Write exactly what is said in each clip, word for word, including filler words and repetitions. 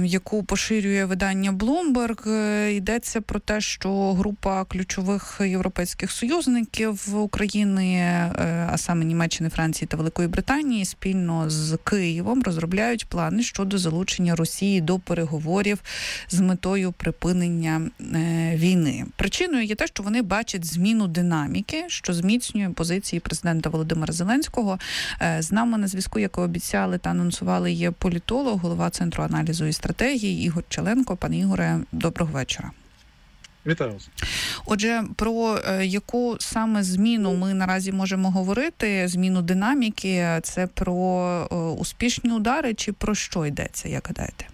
яку поширює видання Bloomberg, йдеться про те, що група ключових європейських союзників України, а саме Німеччини, Франції та Великої Британії, спільно з Києвом розробляють плани щодо залучення Росії до переговорів з метою припинення війни. Причиною є те, що вони бачать зміну динаміки, що зміцнює позиції президента Володимира Зеленського. З нами на зв'язку, як і обіцяли та анонсували, є політолог, голова Центру аналізу і стратегії Ігор Челенко. Пане Ігоре, доброго вечора. Вітаю вас. Отже, про яку саме зміну ми наразі можемо говорити? Зміну динаміки? Це про успішні удари чи про що йдеться, як гадаєте?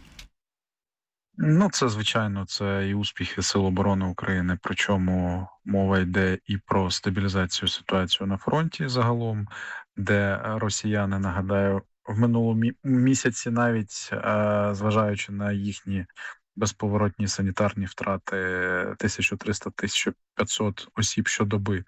Ну, це, звичайно, це і успіхи Сил оборони України, причому мова йде і про стабілізацію ситуації на фронті загалом, де росіяни, нагадаю, в минулому місяці навіть, зважаючи на їхні безповоротні санітарні втрати тисяча триста - тисяча п'ятсот осіб щодоби,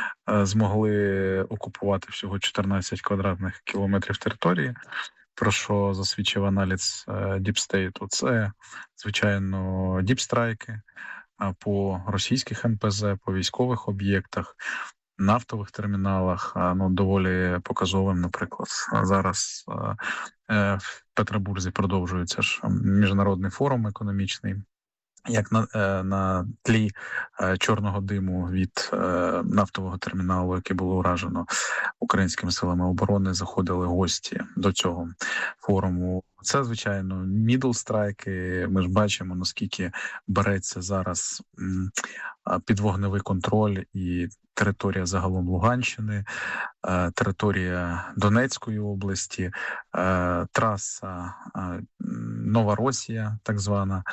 змогли окупувати всього чотирнадцять квадратних кілометрів території, про що засвідчив аналіз Діпстейту. Це, звичайно, діпстрайки по російських ен пе зе, по військових об'єктах, нафтових терміналах. Ну, доволі показовим, наприклад, зараз в Петербурзі продовжується ж міжнародний форум економічний, як на, на тлі чорного диму від нафтового терміналу, який було уражено українськими силами оборони, заходили гості до цього форуму. Це, звичайно, мідл-страйки. Ми ж бачимо, наскільки береться зараз підвогневий контроль і територія загалом Луганщини, територія Донецької області, траса Новоросія, так звана,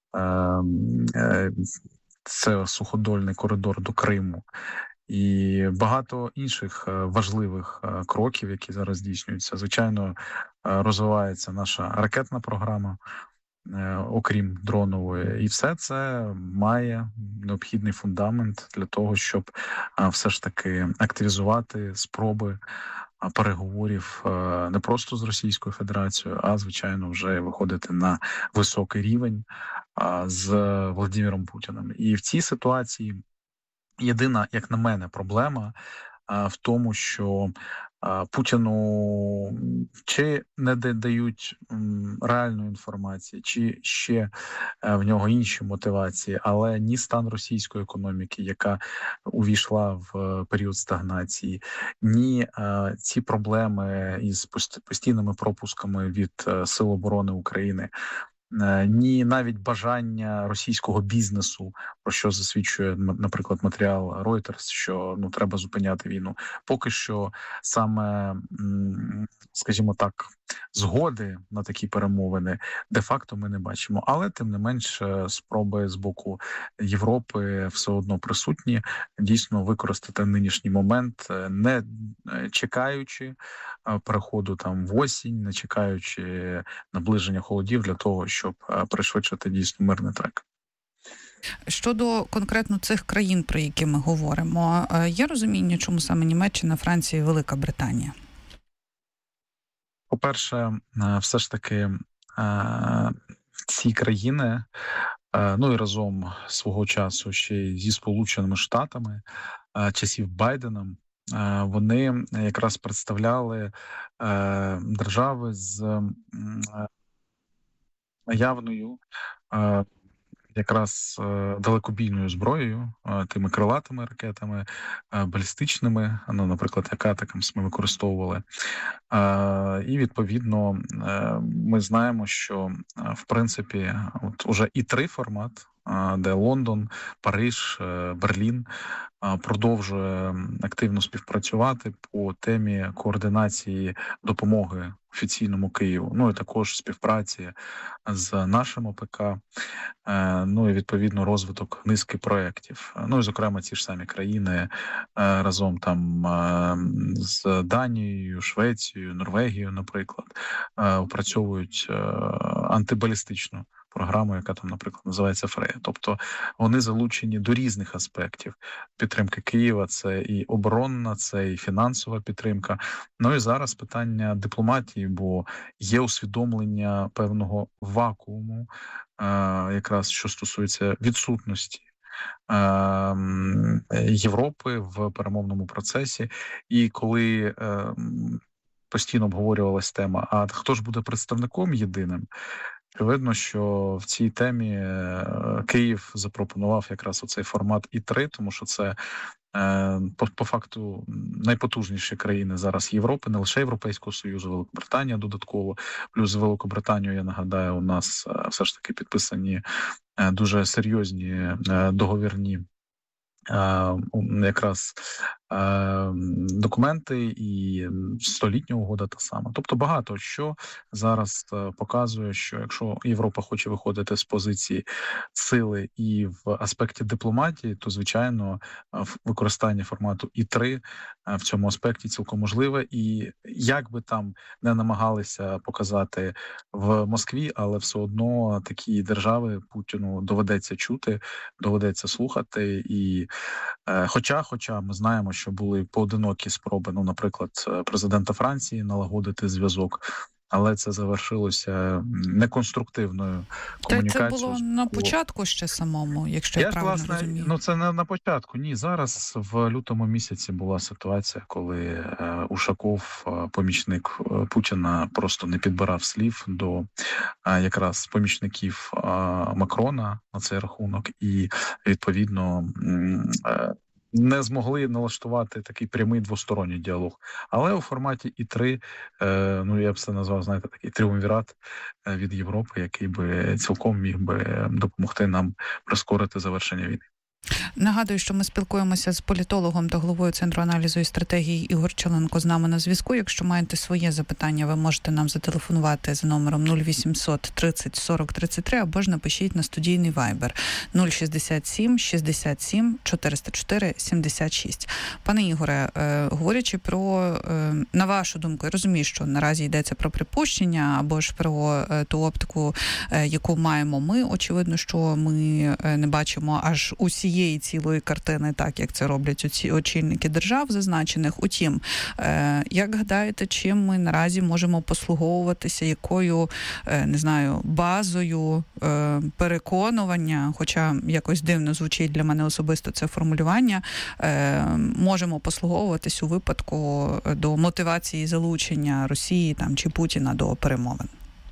це суходольний коридор до Криму. І багато інших важливих кроків, які зараз здійснюються. Звичайно, розвивається наша ракетна програма, окрім дронової. І все це має необхідний фундамент для того, щоб все ж таки активізувати спроби переговорів не просто з Російською Федерацією, а, звичайно, вже виходити на високий рівень з Володимиром Путіним. І в цій ситуації єдина, як на мене, проблема в тому, що Путіну чи не дають реальної інформації, чи ще в нього інші мотивації, але ні стан російської економіки, яка увійшла в період стагнації, ні ці проблеми із постійними пропусками від Сил оборони України, ні навіть бажання російського бізнесу, про що засвідчує, наприклад, матеріал Reuters, що ну треба зупиняти війну. Поки що саме, скажімо так, згоди на такі перемовини де-факто ми не бачимо. Але, тим не менш, спроби з боку Європи все одно присутні, дійсно використати нинішній момент, не чекаючи переходу там в осінь, не чекаючи наближення холодів для того, щоб пришвидшити дійсно мирний трек. Щодо конкретно цих країн, про які ми говоримо, є розуміння, чому саме Німеччина, Франція і Велика Британія? По-перше, все ж таки ці країни, ну і разом свого часу ще й зі Сполученими Штатами, часів Байдена, вони якраз представляли держави з наявною якраз далекобійною зброєю, тими крилатими ракетами, балістичними, ну, наприклад, як атакамс ми використовували. І, відповідно, ми знаємо, що, в принципі, от уже і три формат, де Лондон, Париж, Берлін продовжує активно співпрацювати по темі координації допомоги офіційному Києву, ну і також співпраці з нашим о пе ка, ну і відповідно розвиток низки проєктів. Ну і зокрема ці ж самі країни разом там з Данією, Швецією, Норвегією, наприклад, опрацьовують антибалістичну програмою, яка там, наприклад, називається Фрея. Тобто вони залучені до різних аспектів підтримки Києва. Це і оборонна, це і фінансова підтримка. Ну і зараз питання дипломатії, бо є усвідомлення певного вакууму, якраз що стосується відсутності Європи в перемовному процесі. І коли постійно обговорювалась тема, а хто ж буде представником єдиним, видно, що в цій темі Київ запропонував якраз оцей формат І три, тому що це по, по факту найпотужніші країни зараз Європи, не лише Європейського Союзу, Великобританія додатково, плюс з Великобританією, я нагадаю, у нас все ж таки підписані дуже серйозні договірні якраз документи, і столітня угода та сама. Тобто багато що зараз показує, що якщо Європа хоче виходити з позиції сили і в аспекті дипломатії, то, звичайно, використання формату І три в цьому аспекті цілком можливе. І як би там не намагалися показати в Москві, але все одно такі держави Путіну доведеться чути, доведеться слухати. І хоча, хоча ми знаємо, що були поодинокі спроби, ну, наприклад, президента Франції налагодити зв'язок, але це завершилося неконструктивною комунікацією. Це було на початку ще самому, якщо я, я правильно власне, розумію. Ну, це не на початку. Ні, зараз в лютому місяці була ситуація, коли Ушаков, помічник Путіна, просто не підбирав слів до якраз помічників Макрона на цей рахунок, і, відповідно, не змогли налаштувати такий прямий двосторонній діалог. Але у форматі І три, ну я б це назвав, знаєте, такий тріумвірат від Європи, який би цілком міг би допомогти нам прискорити завершення війни. Нагадую, що ми спілкуємося з політологом та головою Центру аналізу і стратегії Ігор Челенко з нами на зв'язку. Якщо маєте своє запитання, ви можете нам зателефонувати за номером нуль вісімсот тридцять сорок тридцять три або ж напишіть на студійний вайбер нуль шістдесят сім шістдесят сім чотириста чотири сімдесят шість. Пане Ігоре, е, говорячи про, е, на вашу думку, я розумію, що наразі йдеться про припущення або ж про е, ту оптику, е, яку маємо ми. Очевидно, що ми е, не бачимо аж усі цієї цілої картини, так як це роблять оці очільники держав зазначених. Утім, е, як гадаєте, чим ми наразі можемо послуговуватися, якою, е, не знаю, базою е, переконування, хоча якось дивно звучить для мене особисто це формулювання, е, можемо послуговуватись у випадку до мотивації залучення Росії там чи Путіна до перемовин?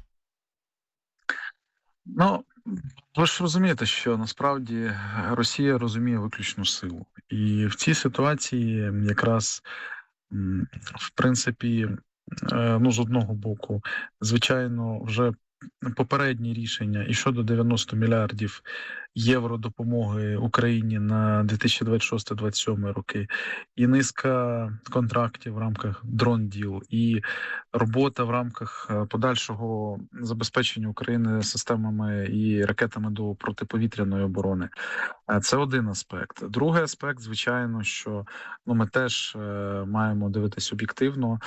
Ну, ви ж розумієте, що насправді Росія розуміє виключну силу. І в цій ситуації якраз, в принципі, ну, з одного боку, звичайно, вже попередні рішення і щодо дев'яносто мільярдів євро допомоги Україні на дві тисячі двадцять шостий - двадцять сьомий роки, і низка контрактів в рамках дрон-діл, і робота в рамках подальшого забезпечення України системами і ракетами до протиповітряної оборони. Це один аспект. Другий аспект, звичайно, що ну, ми теж маємо дивитись об'єктивно.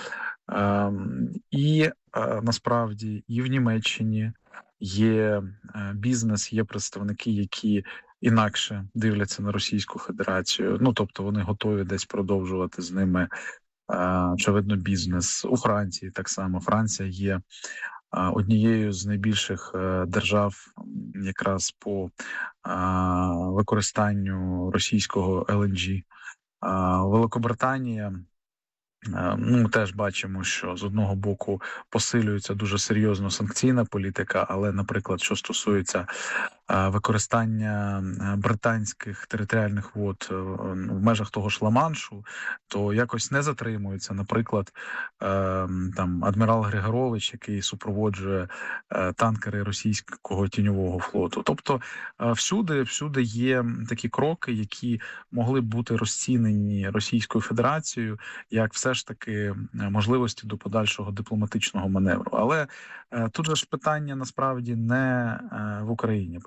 І насправді і в Німеччині є бізнес, є представники, які інакше дивляться на Російську Федерацію. Ну, тобто вони готові десь продовжувати з ними, очевидно, бізнес. У Франції так само. Франція є однією з найбільших держав якраз по використанню російського Ел Ен Джі. Великобританія, ну, ми теж бачимо, що з одного боку посилюється дуже серйозно санкційна політика, але, наприклад, що стосується використання британських територіальних вод в межах того ж Ла-Маншу, то якось не затримується. Наприклад, там адмірал Григорович, який супроводжує танкери російського тіньового флоту. Тобто всюди, всюди є такі кроки, які могли б бути розцінені Російською Федерацією як все ж таки можливості до подальшого дипломатичного маневру. Але тут же ж питання насправді не в Україні.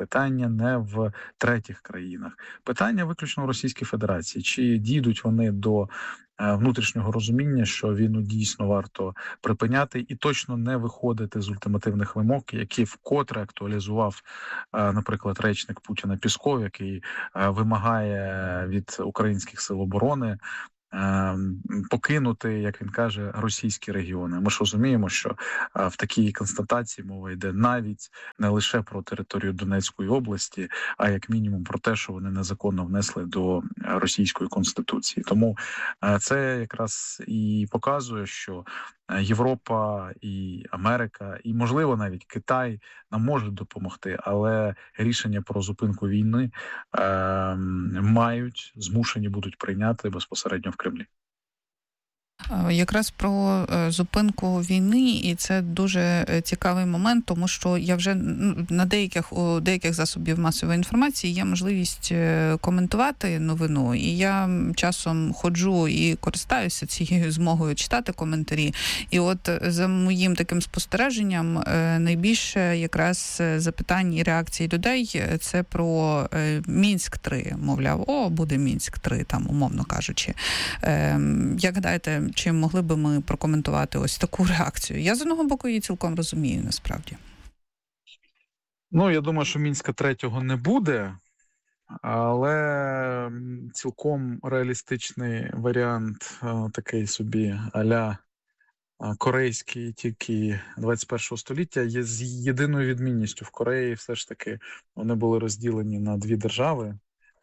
питання не в третіх країнах, питання виключно в Російській Федерації. Чи дійдуть вони до внутрішнього розуміння, що війну дійсно варто припиняти і точно не виходити з ультимативних вимог, які вкотре актуалізував, наприклад, речник Путіна Пісков, який вимагає від українських сил оборони покинути, як він каже, російські регіони. Ми ж розуміємо, що в такій констатації мова йде навіть не лише про територію Донецької області, а як мінімум про те, що вони незаконно внесли до російської конституції. Тому це якраз і показує, що Європа і Америка, і, можливо, навіть Китай нам можуть допомогти, але рішення про зупинку війни е, мають, змушені будуть прийняти безпосередньо в Кремлі. Якраз про зупинку війни, і це дуже цікавий момент, тому що я вже на деяких у деяких засобів масової інформації є можливість коментувати новину, і я часом ходжу і користаюся цією змогою читати коментарі. І от за моїм таким спостереженням найбільше якраз запитань і реакцій людей це про Мінськ три, мовляв, о, буде Мінськ три, там, умовно кажучи. Як гадаєте, чи могли би ми прокоментувати ось таку реакцію? Я з одного боку її цілком розумію, насправді. Ну, я думаю, що Мінська третього не буде, але цілком реалістичний варіант, такий собі а-ля корейський, тільки двадцять першого століття, є з єдиною відмінністю. В Кореї все ж таки вони були розділені на дві держави.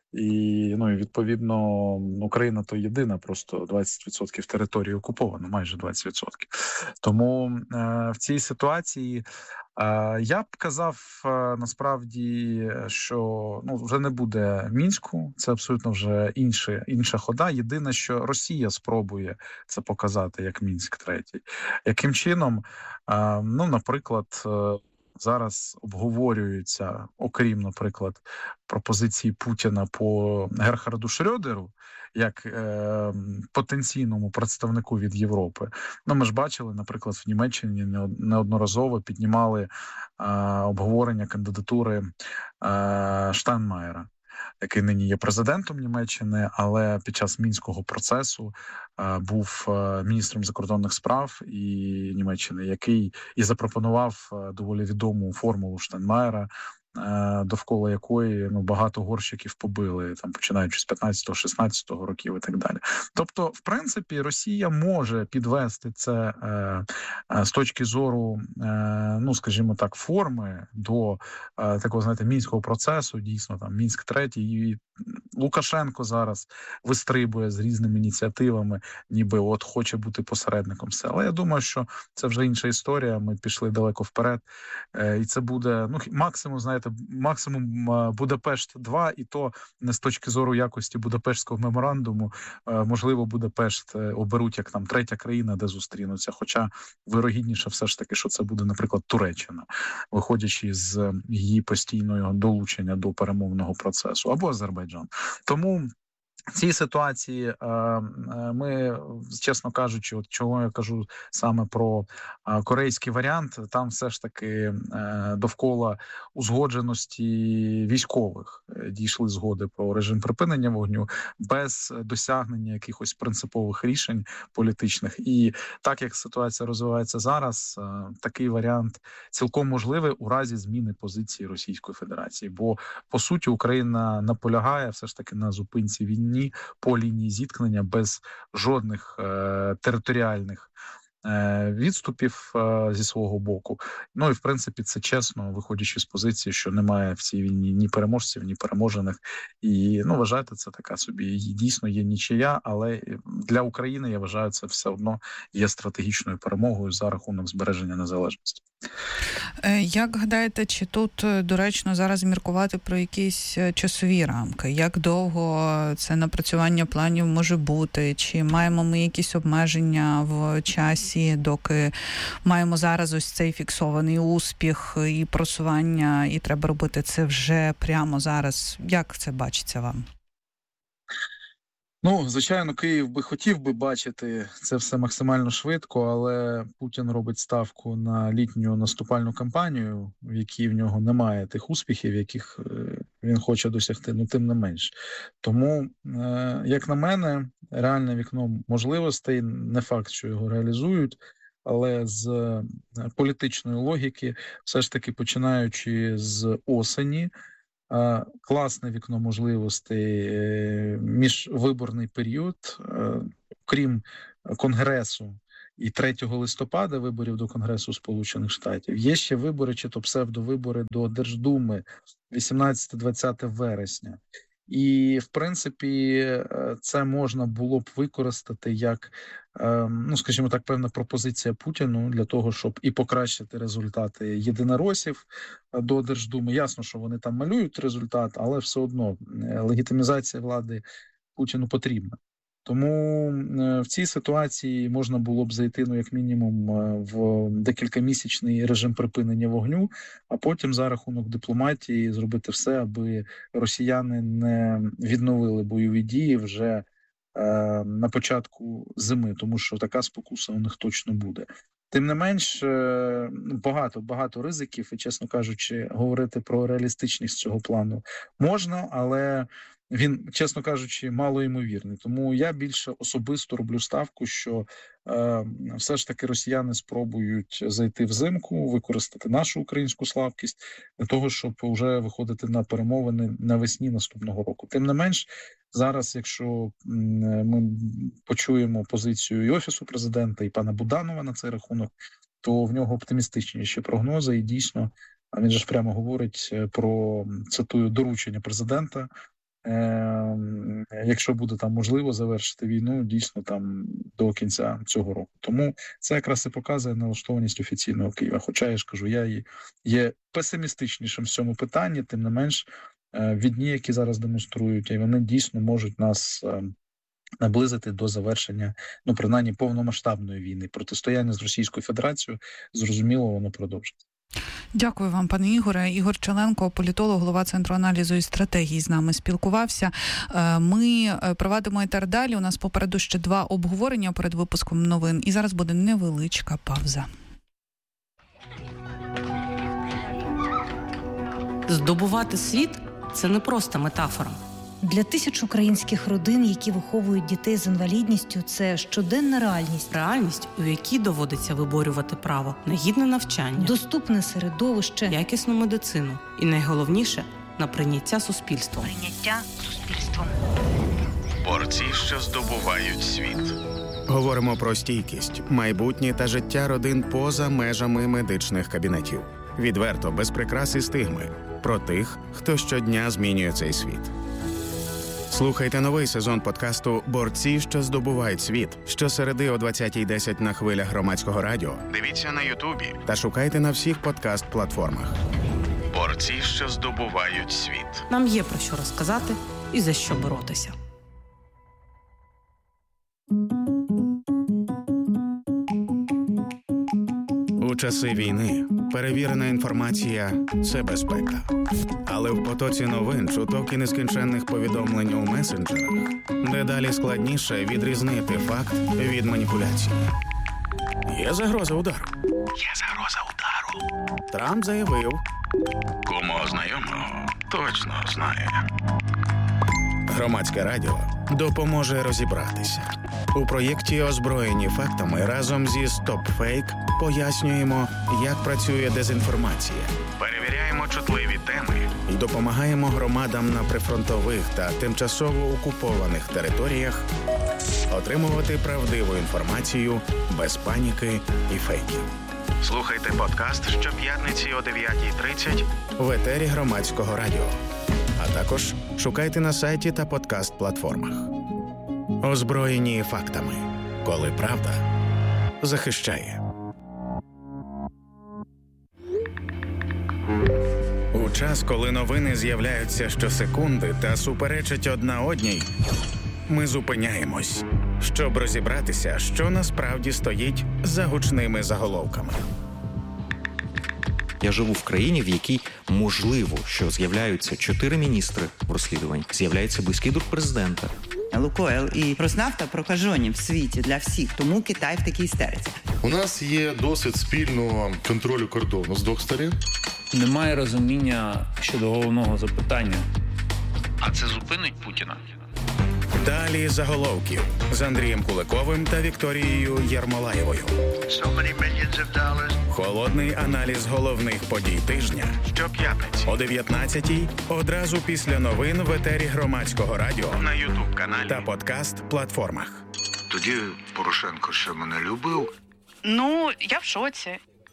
І, ну, і відповідно, Україна то єдина, просто двадцять відсотків території окуповано, майже двадцять відсотків. Тому е, в цій ситуації е, я б казав, е, насправді, що ну, вже не буде Мінську, це абсолютно вже інше, інша хода. Єдине, що Росія спробує це показати як Мінськ третій. Яким чином? Е, ну, наприклад, е, зараз обговорюються, окрім, наприклад, пропозиції Путіна по Герхарду Шрёдеру, як е, потенційному представнику від Європи. Ну, ми ж бачили, наприклад, в Німеччині неодноразово піднімали е, обговорення кандидатури е, Штайнмаєра, який нині є президентом Німеччини, але під час Мінського процесу е, був е, міністром закордонних справ і Німеччини, який і запропонував е, доволі відому формулу Штайнмаєра, е, довкола якої ну багато горщиків побили, там починаючи з п'ятнадцятого-шістнадцятого років і так далі. Тобто, в принципі, Росія може підвести це е, е, з точки зору, е, ну скажімо так, форми до е, такого, знаєте, мінського процесу. Дійсно, там Мінськ третій, і Лукашенко зараз вистрибує з різними ініціативами, ніби от хоче бути посередником все. Але я думаю, що це вже інша історія. Ми пішли далеко вперед, е, і це буде ну максимум, знаєте, максимум Будапешт два, і то не з точки зору якості Будапештського меморандуму. Е, можливо, Будапешт оберуть як там третя країна, де зустрінуться. Хоча вирогідніше все ж таки, що це буде, наприклад, Туреччина, виходячи з її постійного долучення до перемовного процесу, або Азербайджан. Тому в цій ситуації ми, чесно кажучи, от чого я кажу саме про корейський варіант, там все ж таки довкола узгодженості військових дійшли згоди про режим припинення вогню без досягнення якихось принципових рішень політичних. І так як ситуація розвивається зараз, такий варіант цілком можливий у разі зміни позиції Російської Федерації. Бо, по суті, Україна наполягає все ж таки на зупинці війни по лінії зіткнення без жодних е, територіальних е, відступів е, зі свого боку. Ну і в принципі це чесно, виходячи з позиції, що немає в цій війні ні переможців, ні переможених. І ну вважайте, це така собі дійсно є нічия, але для України, я вважаю, це все одно є стратегічною перемогою за рахунок збереження незалежності. Як гадаєте, чи тут доречно зараз міркувати про якісь часові рамки? Як довго це напрацювання планів може бути? Чи маємо ми якісь обмеження в часі, доки маємо зараз ось цей фіксований успіх і просування, і треба робити це вже прямо зараз? Як це бачиться вам? Ну, звичайно, Київ би хотів би бачити це все максимально швидко, але Путін робить ставку на літню наступальну кампанію, в якій в нього немає тих успіхів, яких він хоче досягти, ну тим не менш. Тому, як на мене, реальне вікно можливостей, не факт, що його реалізують, але з політичної логіки, все ж таки починаючи з осені, класне вікно можливостей, міжвиборний період, крім Конгресу і третього листопада, виборів до Конгресу Сполучених Штатів, є ще вибори, чи то псевдовибори до Держдуми вісімнадцяте-двадцяте вересня. І, в принципі, це можна було б використати як, ну, скажімо так, певна пропозиція Путіну для того, щоб і покращити результати єдиноросів до Держдуми. Ясно, що вони там малюють результат, але все одно легітимізація влади Путіну потрібна. Тому в цій ситуації можна було б зайти, ну, як мінімум, в декількамісячний режим припинення вогню, а потім за рахунок дипломатії зробити все, аби росіяни не відновили бойові дії вже е, на початку зими, тому що така спокуса у них точно буде. Тим не менш, багато, багато ризиків, і, чесно кажучи, говорити про реалістичність цього плану можна, але він, чесно кажучи, мало ймовірний. Тому я більше особисто роблю ставку, що е, все ж таки росіяни спробують зайти взимку, використати нашу українську слабкість для того, щоб вже виходити на перемовини навесні наступного року. Тим не менш, зараз, якщо ми почуємо позицію і Офісу президента, і пана Буданова на цей рахунок, то в нього оптимістичніші прогнози, і дійсно, він же ж прямо говорить про, цитую, доручення президента, Е, якщо буде там можливо завершити війну, дійсно там до кінця цього року. Тому це якраз і показує налаштованість офіційного Києва. Хоча, я ж кажу, я є песимістичнішим в цьому питанні, тим не менш, е, відні, які зараз демонструють, і вони дійсно можуть нас е, наблизити до завершення, ну, принаймні, повномасштабної війни. Протистояння з Російською Федерацією, зрозуміло, воно продовжиться. Дякую вам, пане Ігоре. Ігор Челенко, політолог, голова Центру аналізу і стратегії, з нами спілкувався. Ми провадимо етер далі. У нас попереду ще два обговорення перед випуском новин. І зараз буде невеличка пауза. Здобувати світ – це не просто метафора. Для тисяч українських родин, які виховують дітей з інвалідністю, це щоденна реальність. Реальність, у якій доводиться виборювати право на гідне навчання, доступне середовище, якісну медицину і, найголовніше, на прийняття суспільством. Прийняття суспільством. Борці, що здобувають світ. Говоримо про стійкість, майбутнє та життя родин поза межами медичних кабінетів. Відверто, без прикрас і стигми. Про тих, хто щодня змінює цей світ. Слухайте новий сезон подкасту «Борці, що здобувають світ» щосереди о двадцятій десять на хвилях Громадського радіо. Дивіться на Ютубі. Та шукайте на всіх подкаст-платформах. Борці, що здобувають світ. Нам є про що розказати і за що боротися. У часи війни перевірена інформація – це безпека. Але в потоці новин, чуток і нескінченних повідомлень у месенджерах дедалі складніше відрізнити факт від маніпуляції. Є загроза удару. Є загроза удару. Трамп заявив. Кому знайомого точно знає. Громадське радіо допоможе розібратися. У проєкті «Озброєні фактами» разом зі «StopFake» пояснюємо, як працює дезінформація. Перевіряємо чутливі теми. І допомагаємо громадам на прифронтових та тимчасово окупованих територіях отримувати правдиву інформацію без паніки і фейків. Слухайте подкаст щоп'ятниці о дев'ятій тридцять в етері Громадського радіо. А також шукайте на сайті та подкаст-платформах. Озброєні фактами. Коли правда захищає. У час, коли новини з'являються щосекунди та суперечать одна одній, ми зупиняємось, щоб розібратися, що насправді стоїть за гучними заголовками. Я живу в країні, в якій можливо, що з'являються чотири міністри в розслідуванні, з'являється близький друг президента. Лукойл і Роснафта прокажені в світі для всіх, тому Китай в такій істериці. У нас є досвід спільного контролю кордону з двох сторін. Немає розуміння щодо головного запитання. А це зупинить Путіна? Далі заголовків з Андрієм Куликовим та Вікторією Єрмолаєвою. So many millions of dollars. Холодний аналіз головних подій тижня. Щоп'ятниці. О дев'ятнадцятій одразу після новин в етері Громадського радіо На Ютуб-каналі. та подкаст-платформах. Тоді Порошенко ще мене любив. Ну, я в шоці.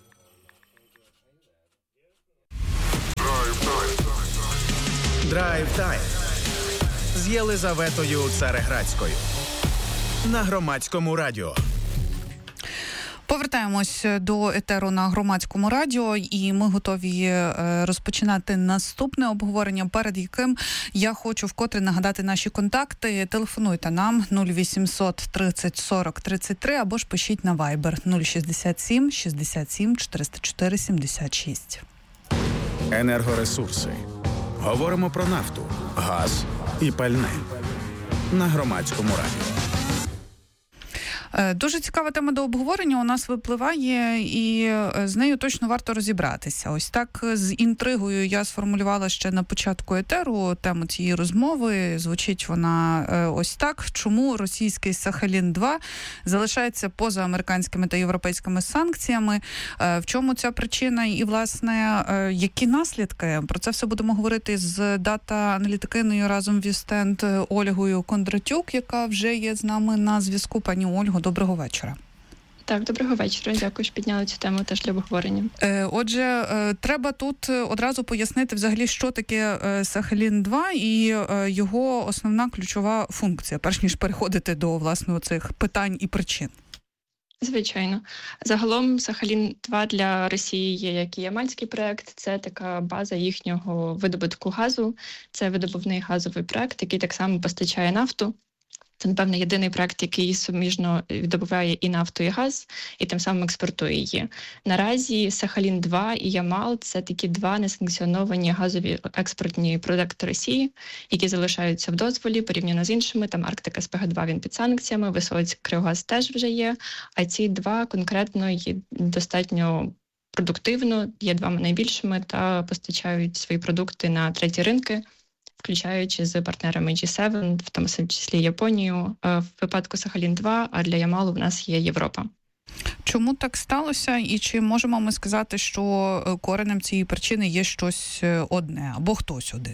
Драйв-тайм з Єлизаветою Цареградською на Громадському радіо. Повертаємось до етеру на Громадському радіо, і ми готові розпочинати наступне обговорення, перед яким я хочу вкотре нагадати наші контакти. Телефонуйте нам нуль вісімсот тридцять сорок тридцять три або ж пишіть на Viber нуль шістдесят сім шістдесят сім чотириста чотири сімдесят шість. Енергоресурси. Говоримо про нафту, газ і пальне на Громадському радіо. Дуже цікава тема до обговорення у нас випливає, і з нею точно варто розібратися. Ось так з інтригою я сформулювала ще на початку етеру тему цієї розмови. Звучить вона ось так. Чому російський Сахалін два залишається поза американськими та європейськими санкціями? В чому ця причина і, власне, які наслідки? Про це все будемо говорити з дата-аналітикиною разом в Вістенд Ольгою Кондратюк, яка вже є з нами на зв'язку. Пані Ольго, доброго вечора. Так, доброго вечора. Дякую, що підняли цю тему теж для обговорення. Отже, треба тут одразу пояснити взагалі, що таке Сахалін два і його основна ключова функція, перш ніж переходити до, власне, оцих питань і причин. Звичайно. Загалом Сахалін два для Росії є як і ямальський проект. Це така база їхнього видобутку газу. Це видобувний газовий проект, який так само постачає нафту. Це, напевно, єдиний проект, який суміжно видобуває і нафту, і газ, і тим самим експортує її. Наразі Сахалін два і Ямал – це такі два несанкціоновані газові експортні продукти Росії, які залишаються в дозволі порівняно з іншими. Там Арктика ес пе ге два, він під санкціями, Висоцьк, Кривогаз теж вже є. А ці два конкретно є достатньо продуктивно, є двома найбільшими та постачають свої продукти на треті ринки, включаючи з партнерами джі сім, в тому числі Японію, в випадку Сахалін два, а для Ямалу в нас є Європа. Чому так сталося? І чи можемо ми сказати, що коренем цієї причини є щось одне або хтось один?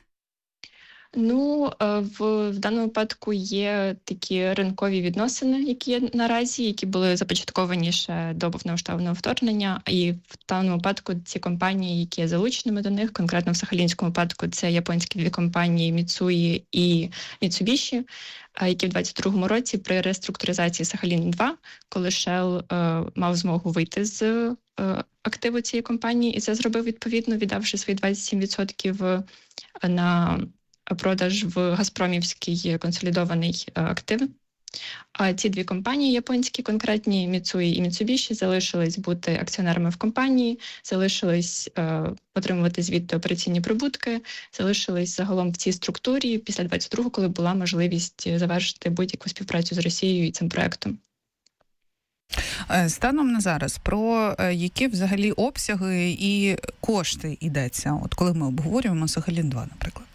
Ну, в, в даному випадку є такі ринкові відносини, які є наразі, які були започатковані ще до повномасштабного вторгнення. І в даному випадку ці компанії, які є залученими до них, конкретно в Сахалінському випадку це японські дві компанії Mitsui і Mitsubishi, які в двадцять другому році при реструктуризації Сахалін два, коли Shell е, мав змогу вийти з е, активу цієї компанії, і це зробив відповідно, віддавши свої двадцять сім відсотків на продаж в Газпромівський консолідований актив. А ці дві компанії японські, конкретні Mitsui і Mitsubishi, залишились бути акціонерами в компанії, залишились е, отримувати звідти операційні прибутки, залишились загалом в цій структурі після двадцять другого, коли була можливість завершити будь-яку співпрацю з Росією і цим проектом. Станом на зараз, про які взагалі обсяги і кошти йдеться, от коли ми обговорюємо Сахалін два, наприклад?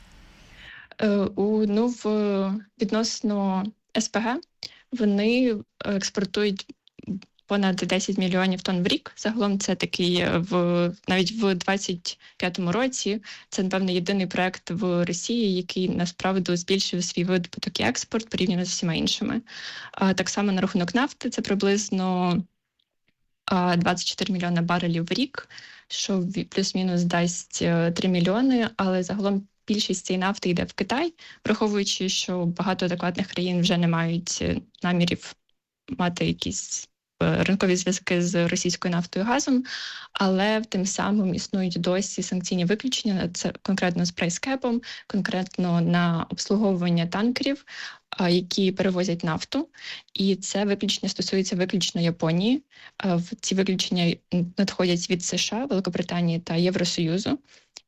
У, ну, в, відносно ес пе ге вони експортують понад десять мільйонів тонн в рік. Загалом це такий, в, навіть в двадцять п'ятому році, це, напевно, єдиний проект в Росії, який, насправді, збільшив свій видобуток і експорт порівняно з всіма іншими. А, так само на рахунок нафти, це приблизно а, двадцять чотири мільйони барелів в рік, що плюс-мінус дасть три мільйони, але загалом більшість цієї нафти йде в Китай, враховуючи, що багато адекватних країн вже не мають намірів мати якісь ринкові зв'язки з російською нафтою і газом, але тим самим існують досі санкційні виключення, це конкретно з прайскепом, конкретно на обслуговування танкерів, які перевозять нафту. І це виключення стосується виключно Японії. Ці виключення надходять від США, Великобританії та Євросоюзу.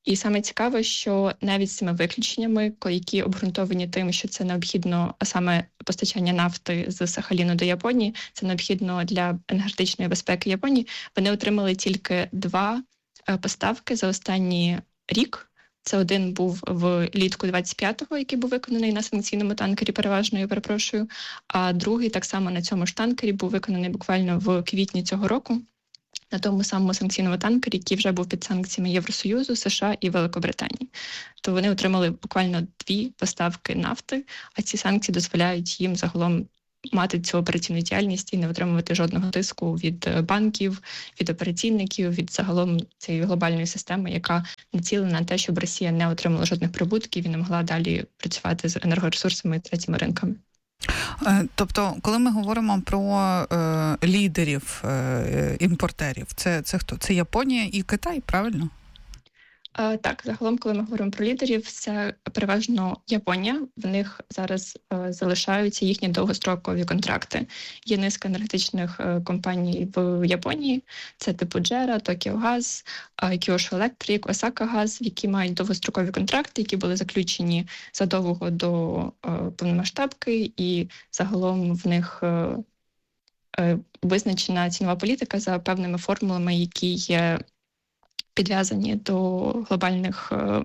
І саме цікаве, що навіть з цими виключеннями, які обґрунтовані тим, що це необхідно, а саме постачання нафти з Сахаліну до Японії, це необхідно для енергетичної безпеки Японії, вони отримали тільки два поставки за останній рік. Це один був влітку двадцять п'ятого, який був виконаний на санкційному танкері, переважно, я перепрошую, а другий так само на цьому ж танкері був виконаний буквально в квітні цього року, на тому самому санкційному танкері, який вже був під санкціями Євросоюзу, США і Великобританії. То вони отримали буквально дві поставки нафти, а ці санкції дозволяють їм загалом мати цю операційну діяльність і не отримувати жодного тиску від банків, від операційників, від загалом цієї глобальної системи, яка націлена на те, щоб Росія не отримала жодних прибутків і не могла далі працювати з енергоресурсами і третіми ринками. Тобто, коли ми говоримо про е, лідерів е, імпортерів, це, це хто? Це Японія і Китай, правильно? Е, так, загалом, коли ми говоримо про лідерів, це переважно Японія. В них зараз е, залишаються їхні довгострокові контракти. Є низка енергетичних е, компаній в Японії. Це типу Джера, Токіо Газ, е, Kyushu Electric, Osaka Газ, які мають довгострокові контракти, які були заключені задовго до е, повномасштабки, і загалом в них е, е, визначена цінова політика за певними формулами, які є підв'язані до глобальних е,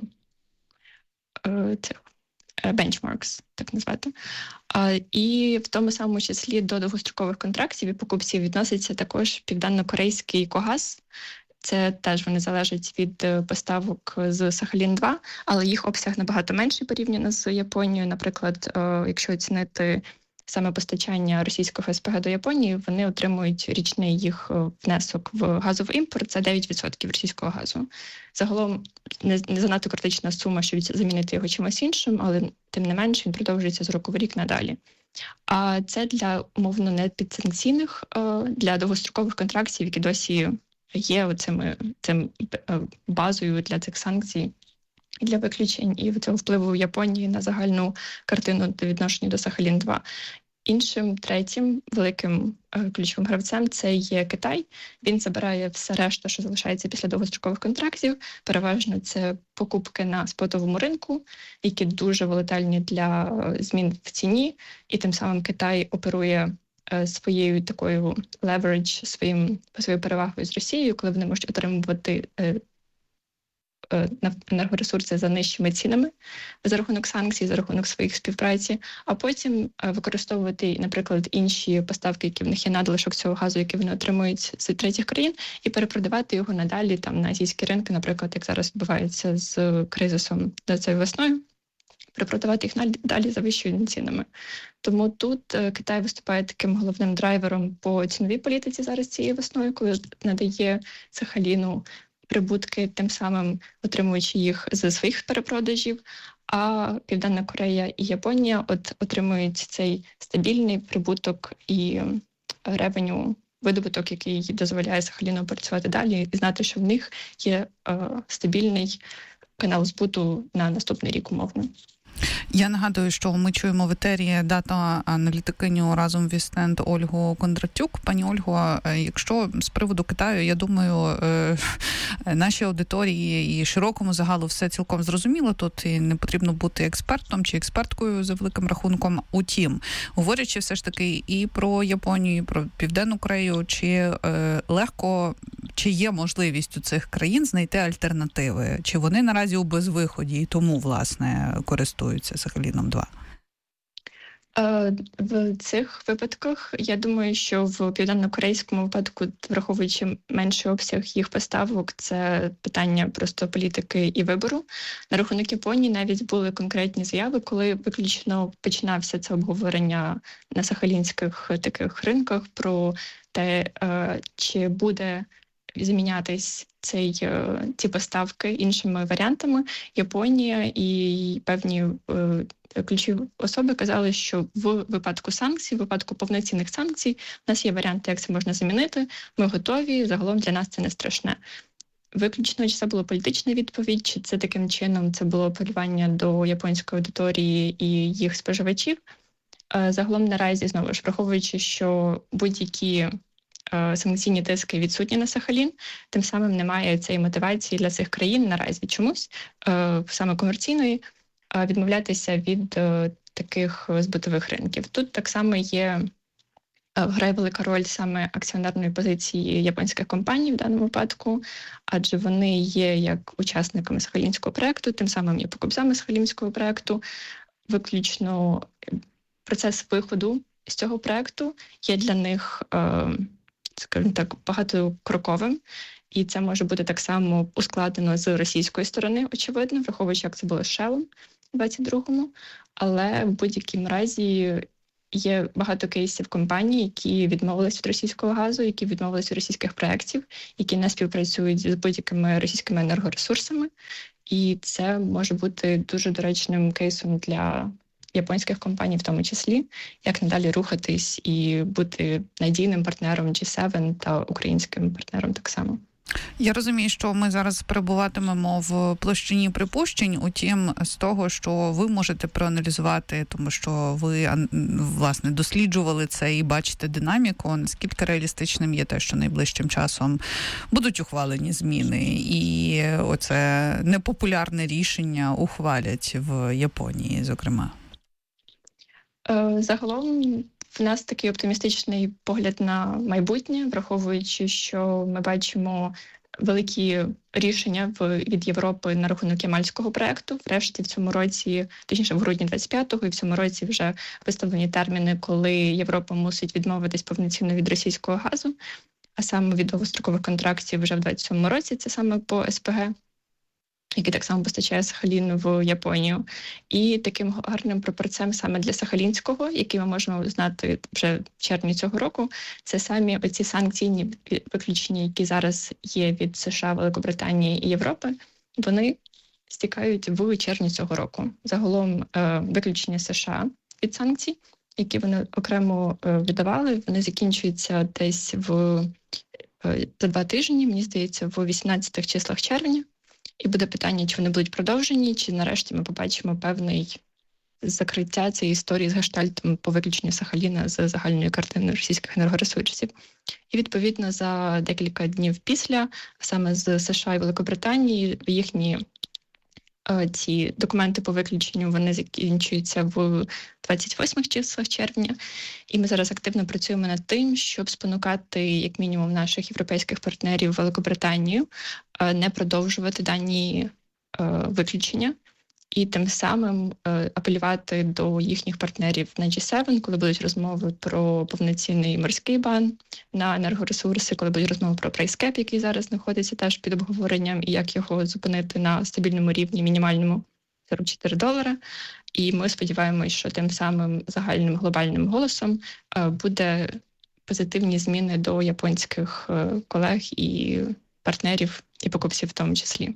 е, цих benchmarks, так назвати. А, і в тому самому числі до довгострокових контрактів і покупців відноситься також південно-корейський Когаз. Це теж вони залежать від поставок з Сахалін два, але їх обсяг набагато менший порівняно з Японією. Наприклад, е, якщо оцінити саме постачання російського ес пе ге до Японії, вони отримують річний їх внесок в газовий імпорт, це дев'ять відсотків російського газу. Загалом не, не занадто критична сума, щоб замінити його чимось іншим, але тим не менше він продовжується з року в рік надалі. А це для, умовно, не підсанкційних, для довгострокових контрактів, які досі є оцими, цим базою для цих санкцій, для виключень і цього впливу Японії на загальну картину по відношенню до Сахалін два. Іншим, третім великим е, ключовим гравцем це є Китай. Він забирає все решта, що залишається після довгострокових контрактів. Переважно це покупки на спотовому ринку, які дуже волатильні для е, змін в ціні. І тим самим Китай оперує е, своєю такою leverage, своїм, своєю перевагою з Росією, коли вони можуть отримувати е, енергоресурси за нижчими цінами за рахунок санкцій, за рахунок своїх співпраці, а потім використовувати, наприклад, інші поставки, які в них є надлишок цього газу, який вони отримують з третіх країн, і перепродавати його надалі там на азійські ринки, наприклад, як зараз відбувається з кризисом цією весною, перепродавати їх далі за вищими цінами. Тому тут Китай виступає таким головним драйвером по ціновій політиці зараз цією весною, коли надає Сахаліну прибутки, тим самим отримуючи їх з своїх перепродажів, а Південна Корея і Японія от отримують цей стабільний прибуток і ревеню, видобуток, який дозволяє Сахаліну працювати далі і знати, що в них є е, стабільний канал збуту на наступний рік, умовно. Я нагадую, що ми чуємо в етері дата-аналітикиню разом Вістенд Ольгу Кондратюк. Пані Ольго, якщо з приводу Китаю, я думаю, нашій аудиторії і широкому загалу все цілком зрозуміло. Тут і не потрібно бути експертом чи експерткою за великим рахунком. Утім, говорячи все ж таки і про Японію, і про Південну Корею, чи е, легко, чи є можливість у цих країн знайти альтернативи? Чи вони наразі у безвиході і тому, власне, користуються Сахаліном два? В цих випадках, я думаю, що в південно-корейському випадку, враховуючи менший обсяг їх поставок, це питання просто політики і вибору. На рахунок Японії навіть були конкретні заяви, коли виключно починався це обговорення на сахалінських таких ринках про те, чи буде змінятись цей, ці поставки іншими варіантами. Японія і певні е, ключові особи казали, що в випадку санкцій, в випадку повноцінних санкцій, у нас є варіанти, як це можна замінити, ми готові, загалом для нас це не страшне. Виключно, чи це була політична відповідь, чи це таким чином це було апелювання до японської аудиторії і їх споживачів. Е, загалом наразі, знову ж, враховуючи, що будь-які санкційні тиски відсутні на Сахалін, тим самим немає цієї мотивації для цих країн наразі чомусь, саме комерційної, відмовлятися від таких збутових ринків. Тут так само є, грає велика роль саме акціонерної позиції японських компаній в даному випадку, адже вони є як учасниками Сахалінського проєкту, тим самим є покупцями Сахалінського проєкту. Виключно процес виходу з цього проєкту є для них, скажімо так, багатокроковим, і це може бути так само ускладнено з російської сторони, очевидно, враховуючи, як це було з Shell у двадцять другому, але в будь-якому разі є багато кейсів компаній, які відмовились від російського газу, які відмовились від російських проєктів, які не співпрацюють з будь-якими російськими енергоресурсами, і це може бути дуже доречним кейсом для японських компаній в тому числі, як надалі рухатись і бути надійним партнером джі сім та українським партнером так само. Я розумію, що ми зараз перебуватимемо в площині припущень, утім, з того, що ви можете проаналізувати, тому що ви, власне, досліджували це і бачите динаміку, наскільки реалістичним є те, що найближчим часом будуть ухвалені зміни, і оце непопулярне рішення ухвалять в Японії, зокрема? Загалом в нас такий оптимістичний погляд на майбутнє, враховуючи, що ми бачимо великі рішення від Європи на рахунок Ямальського проєкту. Врешті в цьому році, точніше в грудні двадцять п'ятого, і в цьому році вже виставлені терміни, коли Європа мусить відмовитись повноцінно від російського газу, а саме від довгострокових контрактів вже в двадцять сьомому році, це саме по ес пе ге, який так само постачає Сахалін в Японію. І таким гарним прапорцем саме для Сахалінського, який ми можемо знати вже в червні цього року, це самі оці санкційні виключення, які зараз є від США, Великобританії і Європи, вони стікають в червні цього року. Загалом виключення США від санкцій, які вони окремо видавали, вони закінчуються десь в за два тижні, мені здається, в вісімнадцятих числах червня. І буде питання, чи вони будуть продовжені, чи нарешті ми побачимо певний закриття цієї історії з гештальтом по виключенню Сахаліна з загальної картини російських енергоресурсів. І, відповідно, за декілька днів після, саме з США і Великобританії, їхні е, ці документи по виключенню, вони закінчуються в двадцять восьмих числах червня. І ми зараз активно працюємо над тим, щоб спонукати, як мінімум, наших європейських партнерів Великобританію е, не продовжувати дані е, виключення. І тим самим е, апелювати до їхніх партнерів на джі сім, коли будуть розмови про повноцінний морський бан на енергоресурси, коли будуть розмови про прайскеп, який зараз знаходиться теж під обговоренням, і як його зупинити на стабільному рівні, мінімальному сорок чотири долара. І ми сподіваємось, що тим самим загальним глобальним голосом е, буде позитивні зміни до японських е, колег і партнерів, і покупців в тому числі.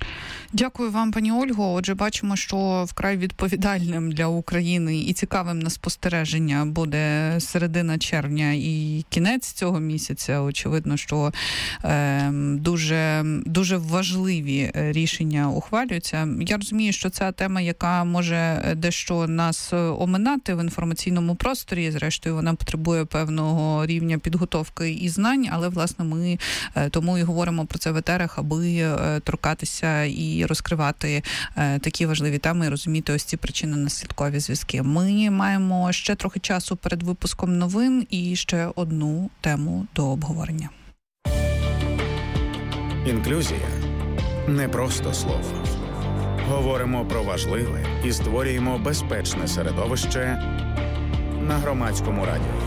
Дякую вам, пані Ольго. Отже, бачимо, що вкрай відповідальним для України і цікавим на спостереження буде середина червня і кінець цього місяця. Очевидно, що е, дуже, дуже важливі рішення ухвалюються. Я розумію, що це тема, яка може дещо нас оминати в інформаційному просторі. Зрештою, вона потребує певного рівня підготовки і знань, але, власне, ми е, тому і говоримо про це в етерах, аби е, торкатися і розкривати е, такі важливі теми і розуміти ось ці причинно-наслідкові зв'язки. Ми маємо ще трохи часу перед випуском новин і ще одну тему до обговорення. Інклюзія – не просто слово. Говоримо про важливе і створюємо безпечне середовище на Громадському радіо.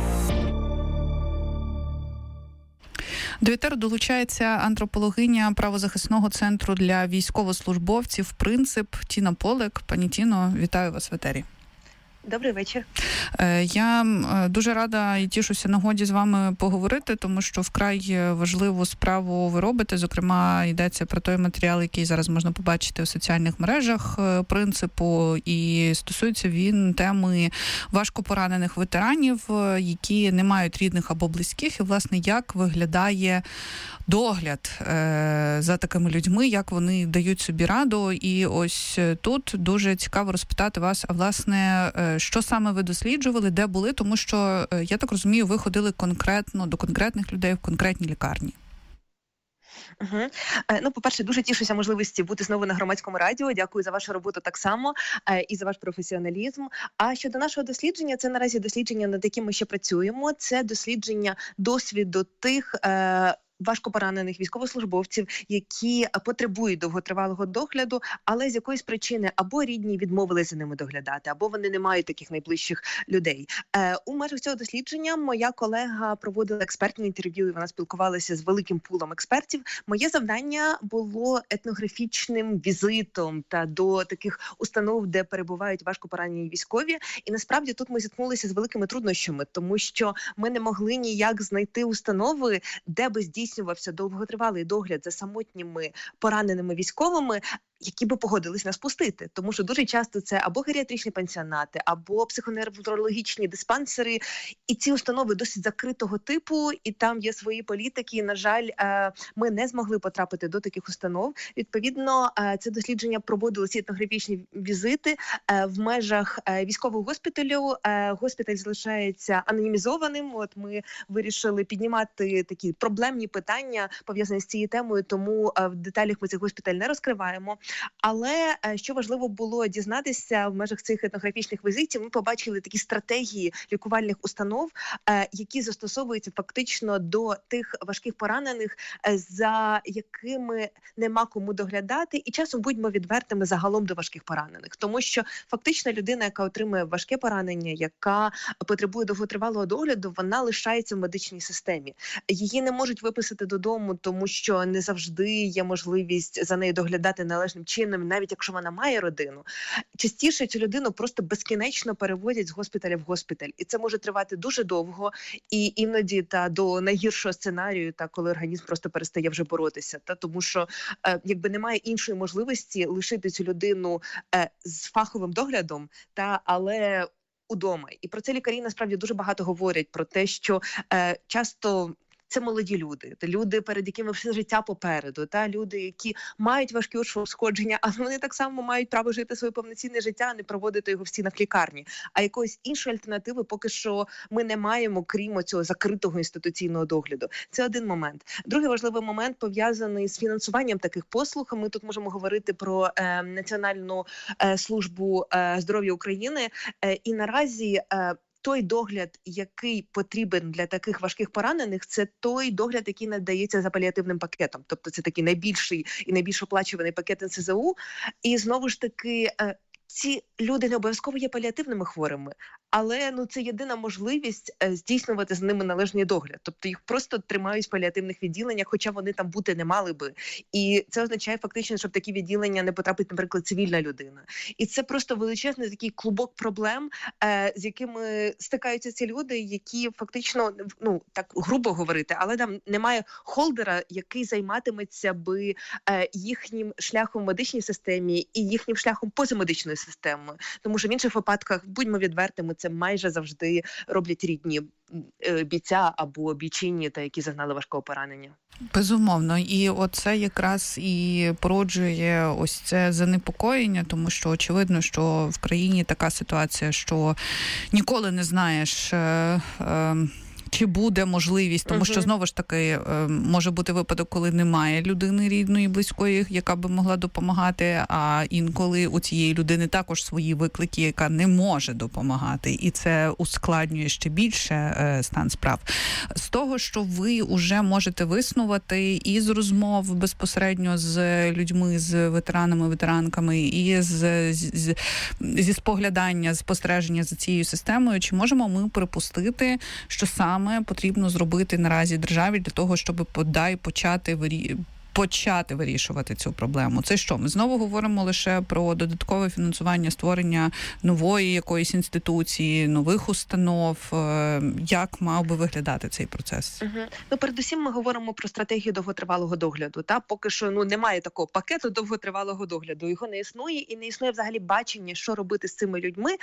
До етеру долучається антропологиня правозахисного центру для військовослужбовців «Принцип» Тіна Полик. Пані Тіно, вітаю вас в етері. Добрий вечір. Я дуже рада і тішуся нагоді з вами поговорити, тому що вкрай важливу справу ви робите. Зокрема, йдеться про той матеріал, який зараз можна побачити у соціальних мережах «Принципу», і стосується він теми важкопоранених ветеранів, які не мають рідних або близьких, і, власне, як виглядає догляд за такими людьми, як вони дають собі раду. І ось тут дуже цікаво розпитати вас, а, власне, Що саме ви досліджували, де були? Тому що, я так розумію, ви ходили конкретно до конкретних людей в конкретній лікарні. Угу. Ну, по-перше, дуже тішуся можливості бути знову на Громадському радіо. Дякую за вашу роботу так само і за ваш професіоналізм. А щодо нашого дослідження, це наразі дослідження, над яким ми ще працюємо. Це дослідження досвіду тих е- важкопоранених військовослужбовців, які потребують довготривалого догляду, але з якоїсь причини або рідні відмовилися за ними доглядати, або вони не мають таких найближчих людей. Е, у межах цього дослідження моя колега проводила експертні інтерв'ю, і вона спілкувалася з великим пулом експертів. Моє завдання було етнографічним візитом та до таких установ, де перебувають важкопоранені військові. І насправді тут ми зіткнулися з великими труднощами, тому що ми не могли ніяк знайти установи, де би здійснювався довготривалий догляд за самотніми пораненими військовими, які би погодились нас пустити. Тому що дуже часто це або геріатричні пансіонати, або психоневрологічні диспансери. І ці установи досить закритого типу, і там є свої політики. І, на жаль, ми не змогли потрапити до таких установ. Відповідно, це дослідження проводили ці етнографічні візити в межах військового госпіталю. Госпіталь залишається анонімізованим. От ми вирішили піднімати такі проблемні питання, пов'язані з цією темою, тому в деталях ми цей госпіталь не розкриваємо. Але що важливо було дізнатися в межах цих етнографічних візитів, ми побачили такі стратегії лікувальних установ, які застосовуються фактично до тих важких поранених, за якими нема кому доглядати, і часом будьмо відвертими загалом до важких поранених. Тому що фактично людина, яка отримує важке поранення, яка потребує довготривалого догляду, вона лишається в медичній системі. Її не можуть виписати додому, тому що не завжди є можливість за нею доглядати належним чином, навіть якщо вона має родину. Частіше цю людину просто безкінечно переводять з госпіталя в госпіталь. І це може тривати дуже довго, і іноді та до найгіршого сценарію, та коли організм просто перестає вже боротися. Та тому що е, якби немає іншої можливості лишити цю людину е, з фаховим доглядом, та але удома. І про це лікарі насправді дуже багато говорять, про те, що е, часто це молоді люди, люди, перед якими все життя попереду, та люди, які мають важкі ушкодження, але вони так само мають право жити своє повноцінне життя, а не проводити його в стінах лікарні. А якоїсь іншої альтернативи поки що ми не маємо, крім цього закритого інституційного догляду. Це один момент. Другий важливий момент пов'язаний з фінансуванням таких послуг. Ми тут можемо говорити про е, Національну е, службу е, здоров'я України. Е, і наразі е, той догляд, який потрібен для таких важких поранених, це той догляд, який надається за паліативним пакетом. Тобто це такий найбільший і найбільш оплачуваний пакет ен ес зе у. І знову ж таки, ці люди не обов'язково є паліативними хворими, але ну це єдина можливість е, здійснювати з ними належний догляд. Тобто їх просто тримають в паліативних відділеннях, хоча вони там бути не мали би. І це означає фактично, що в такі відділення не потрапить, наприклад, цивільна людина. І це просто величезний такий клубок проблем, е, з якими стикаються ці люди, які фактично, ну так грубо говорити, але там немає холдера, який займатиметься би е, їхнім шляхом в медичній системі і їхнім шляхом позамедичної системи. Тому що в інших випадках, будьмо відвертими, це майже завжди роблять рідні бійця або бійчині, та які зазнали важкого поранення. Безумовно. І оце якраз і породжує ось це занепокоєння, тому що очевидно, що в країні така ситуація, що ніколи не знаєш, е, е, чи буде можливість, тому uh-huh. що, знову ж таки, може бути випадок, коли немає людини рідної, близької, яка би могла допомагати, а інколи у цієї людини також свої виклики, яка не може допомагати. І це ускладнює ще більше стан справ. З того, що ви вже можете виснувати і з розмов безпосередньо з людьми, з ветеранами, ветеранками, і з, з, зі споглядання, спостереження за цією системою, чи можемо ми припустити, що саме потрібно зробити наразі державі для того, щоб подай почати вирі... почати вирішувати цю проблему? Це що? Ми знову говоримо лише про додаткове фінансування, створення нової якоїсь інституції, нових установ. Як мав би виглядати цей процес? Угу. Ну, передусім ми говоримо про стратегію довготривалого догляду. Та поки що ну немає такого пакету довготривалого догляду. Його не існує і не існує взагалі бачення, що робити з цими людьми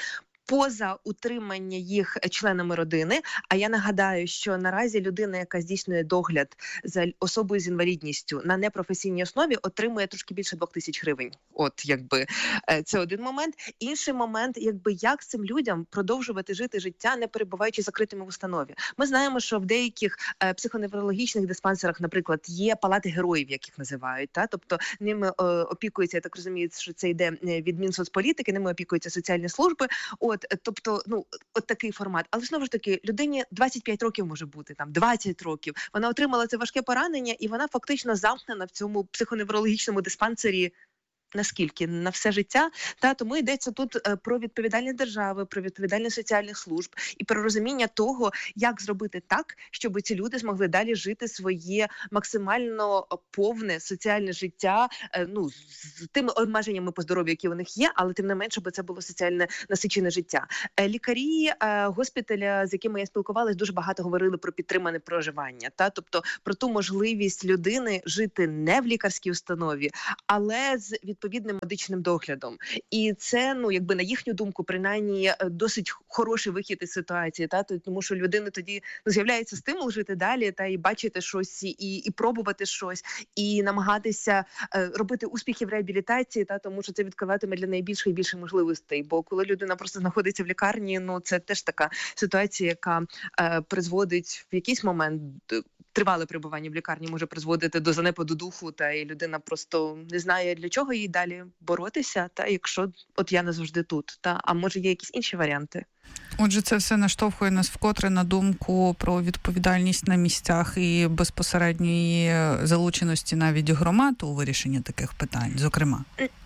поза утримання їх членами родини. А я нагадаю, що наразі людина, яка здійснює догляд за особою з інвалідністю на непрофесійній основі, отримує трошки більше двох тисяч гривень. От, якби, це один момент. Інший момент, якби, як цим людям продовжувати жити життя, не перебуваючи закритими в установі. Ми знаємо, що в деяких е, психоневрологічних диспансерах, наприклад, є палати героїв, як їх називають. Та? Тобто ними е, опікуються, я так розумію, що це йде від Мінсоцполітики, ними опікуються соціальні служби. От, тобто, ну, от такий формат. Але знову ж таки, людині двадцять п'ять років може бути, там, двадцять років. Вона отримала це важке поранення, і вона фактично замкнена в цьому психоневрологічному диспансері. Наскільки? На все життя. Та, тому йдеться тут про відповідальність держави, про відповідальність соціальних служб і про розуміння того, як зробити так, щоб ці люди змогли далі жити своє максимально повне соціальне життя, ну, з тими обмеженнями по здоров'ю, які у них є, але тим не менше, бо це було соціальне насичене життя. Лікарі госпіталя, з якими я спілкувалась, дуже багато говорили про підтримане проживання, та, тобто про ту можливість людини жити не в лікарській установі, але з відповідним медичним доглядом. І це, ну, якби на їхню думку, принаймні, досить хороший вихід із ситуації, та, тому що людини тоді, ну, з'являється стимул жити далі, та, і бачити щось, і, і пробувати щось, і намагатися е, робити успіхи в реабілітації, та, тому що це відкриватиме для неї більше і більше можливостей. Бо коли людина просто знаходиться в лікарні, ну, це теж така ситуація, яка е, призводить в якийсь момент, тривале перебування в лікарні може призводити до занепаду духу, та і людина просто не знає, для чого їй далі боротися, та якщо от я не завжди тут, та а може є якісь інші варіанти. Отже, це все наштовхує нас вкотре на думку про відповідальність на місцях і безпосередньої залученості навіть громад у вирішенні таких питань, зокрема.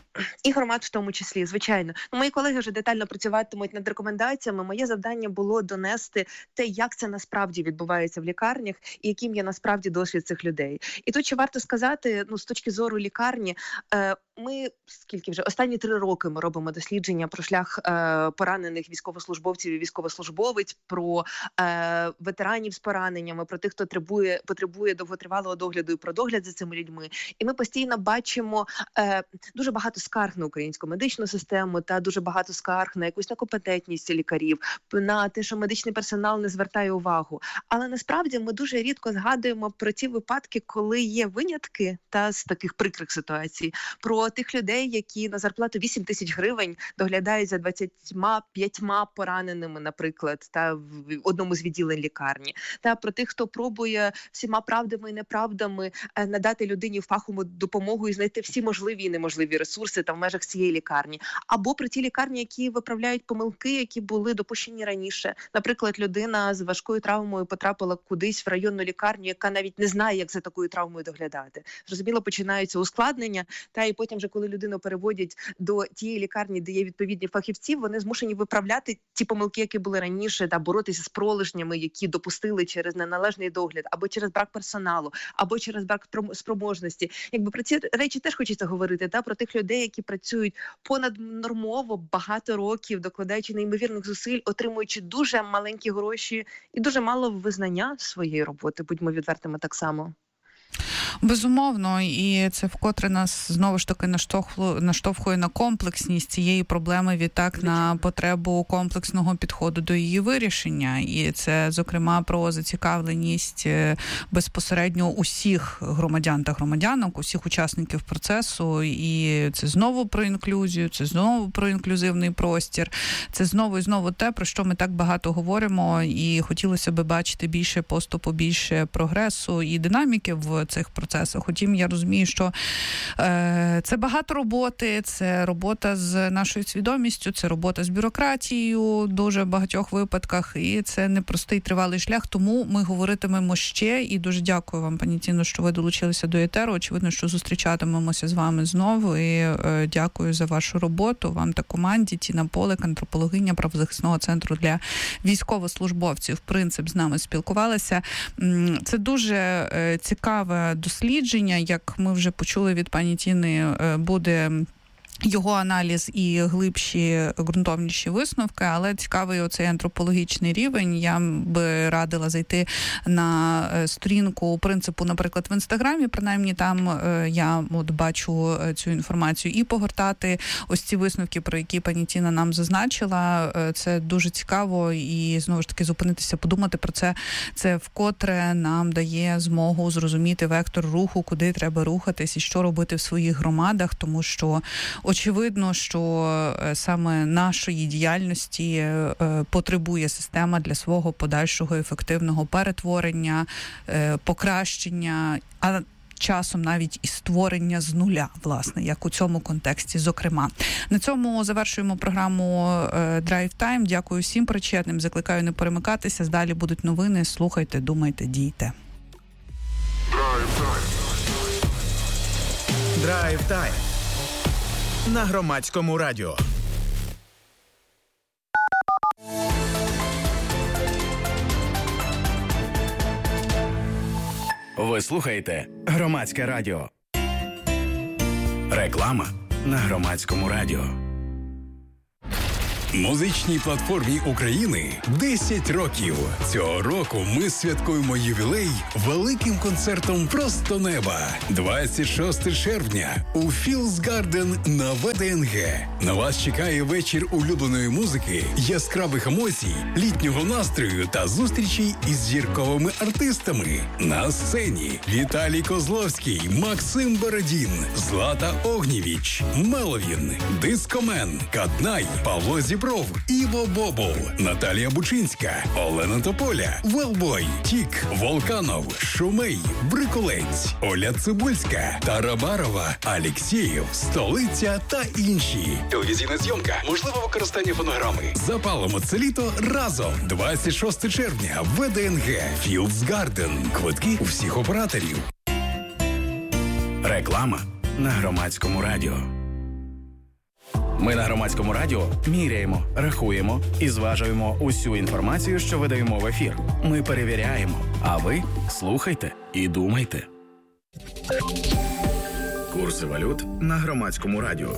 І громад в тому числі, звичайно. Ну, мої колеги вже детально працюватимуть над рекомендаціями. Моє завдання було донести те, як це насправді відбувається в лікарнях і яким є насправді досвід цих людей. І тут ще варто сказати, ну, з точки зору лікарні, е, ми, скільки вже, останні три роки ми робимо дослідження про шлях е, поранених військовослужбовців і військовослужбовиць, про е, ветеранів з пораненнями, про тих, хто потребує, потребує довготривалого догляду і про догляд за цими людьми. І ми постійно бачимо е, дуже багато скарг на українську медичну систему та дуже багато скарг на якусь некомпетентність лікарів, на те, що медичний персонал не звертає увагу. Але насправді ми дуже рідко згадуємо про ті випадки, коли є винятки та з таких прикрих ситуацій, про тих людей, які на зарплату вісім тисяч гривень доглядають за двадцятьма п'ятьма пораненими, наприклад, та в одному з відділень лікарні, та про тих, хто пробує всіма правдами і неправдами надати людині фахову допомогу і знайти всі можливі і неможливі ресурси та в межах цієї лікарні. Або про ті лікарні, які виправляють помилки, які були допущені раніше. Наприклад, людина з важкою травмою потрапила кудись в районну лікарню, яка навіть не знає, як за такою травмою доглядати. Зрозуміло, починаються ускладнення, та і потім вже, коли людину переводять до тієї лікарні, де є відповідні фахівці, вони змушені виправляти ті помилки, які були раніше, та боротися з пролежнями, які допустили через неналежний догляд, або через брак персоналу, або через брак спроможності. Якби про ці речі теж хочеться говорити, та про тих людей, які працюють понаднормово багато років, докладаючи неймовірних зусиль, отримуючи дуже маленькі гроші і дуже мало визнання своєї роботи, будьмо відвертими так само. Безумовно, і це вкотре нас знову ж таки наштовхує на комплексність цієї проблеми, відтак на потребу комплексного підходу до її вирішення. І це, зокрема, про зацікавленість безпосередньо усіх громадян та громадянок, усіх учасників процесу. І це знову про інклюзію, це знову про інклюзивний простір, це знову і знову те, про що ми так багато говоримо, і хотілося б бачити більше поступу, більше прогресу і динаміки в цих процесах. Утім, я розумію, що е, це багато роботи, це робота з нашою свідомістю, це робота з бюрократією в дуже багатьох випадках, і це непростий тривалий шлях, тому ми говоритимемо ще, і дуже дякую вам, пані Тіно, що ви долучилися до етеру. Очевидно, що зустрічатимемося з вами знову, і е, дякую за вашу роботу, вам та команді. Тіна Полик, антропологиня правозахисного центру для військовослужбовців «Принцип» з нами спілкувалася. Це дуже е, цікаве дослідження, як ми вже почули від пані Тіни, буде його аналіз і глибші, ґрунтовніші висновки, але цікавий оцей антропологічний рівень. Я би радила зайти на сторінку принципу, наприклад, в Інстаграмі, принаймні там я от бачу цю інформацію, і погортати ось ці висновки, про які пані Тіна нам зазначила. Це дуже цікаво, і знову ж таки зупинитися, подумати про це. Це вкотре нам дає змогу зрозуміти вектор руху, куди треба рухатись і що робити в своїх громадах, тому що очевидно, що саме нашої діяльності потребує система для свого подальшого ефективного перетворення, покращення, а часом навіть і створення з нуля, власне, як у цьому контексті, зокрема. На цьому завершуємо програму Drive Time. Дякую всім причетним. Закликаю не перемикатися. Далі будуть новини. Слухайте, думайте, дійте. Drive Time на Громадському радіо. Ви слухаєте Громадське радіо. Реклама на Громадському радіо. Музичній платформі України десять років. Цього року ми святкуємо ювілей великим концертом «Просто неба». двадцять шостого червня у Fields Garden на ВДНГ. На вас чекає вечір улюбленої музики, яскравих емоцій, літнього настрою та зустрічей із зірковими артистами. На сцені Віталій Козловський, Максим Бородін, Злата Огнєвіч, Меловін, Дискомен, Каднай, Павло Зібров, Іво Бобов, Наталія Бучинська, Олена Тополя, Велбой, Тік, Волканов, Шумей, Брикулець, Оля Цибульська, Тарабарова, Алєксєєв, Столиця та інші. Телевізійна зйомка, можливе використання фонограми. Запалимо це літо разом. двадцять шостого червня, ВДНГ, Fields Garden. Квитки у всіх операторів. Реклама на Громадському радіо. Ми на Громадському радіо міряємо, рахуємо і зважуємо усю інформацію, що видаємо в ефір. Ми перевіряємо, а ви слухайте і думайте. Курси валют на Громадському радіо.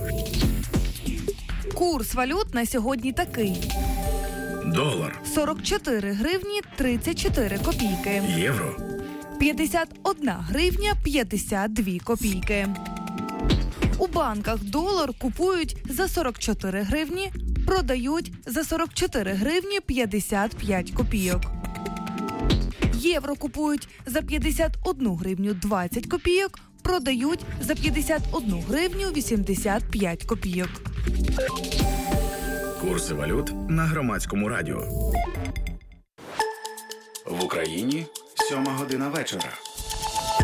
Курс валют на сьогодні такий. Долар сорок чотири гривні тридцять чотири копійки. Євро п'ятдесят одна гривня п'ятдесят дві копійки. У банках долар купують за сорок чотири гривні, продають за сорок чотири гривні п'ятдесят п'ять копійок. Євро купують за п'ятдесят одну гривню двадцять копійок, продають за п'ятдесят одну гривню вісімдесят п'ять копійок. Курси валют на Громадському радіо. В Україні сьома година вечора.